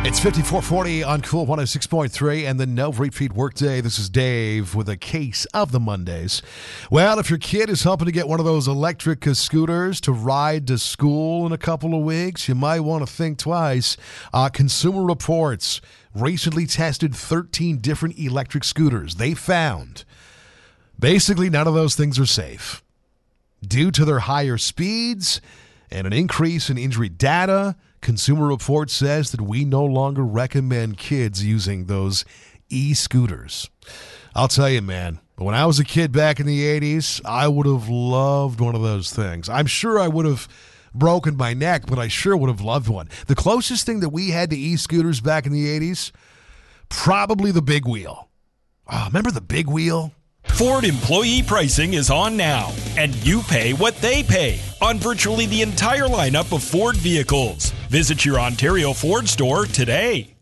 It's 5440 on Cool 106.3 and the No Repeat Workday. This is Dave with a case of the Mondays. Well, if your kid is hoping to get one of those electric scooters to ride to school in a couple of weeks, you might want to think twice. Consumer Reports recently tested 13 different electric scooters. They found basically none of those things are safe. Due to their higher speeds and an increase in injury data, Consumer Reports says that we no longer recommend kids using those e-scooters. I'll tell you, man, when I was a kid back in the 80s, I would have loved one of those things. I'm sure I would have broken my neck, but I sure would have loved one. The closest thing that we had to e-scooters back in the 80s, probably the Big Wheel. Oh, remember the Big Wheel? Ford employee pricing is on now, and you pay what they pay on virtually the entire lineup of Ford vehicles. Visit your Ontario Ford store today.